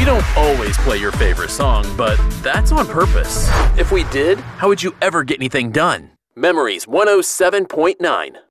We don't always play your favorite song, but that's on purpose. If we did, how would you ever get anything done? Memories 107.9.